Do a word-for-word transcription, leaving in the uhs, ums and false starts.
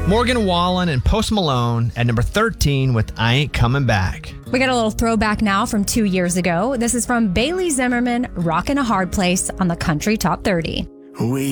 Morgan Wallen and Post Malone at number thirteen with I Ain't Coming Back. We got a little throwback now from two years ago. This is from Bailey Zimmerman, Rockin' a Hard Place on the Country Top thirty. We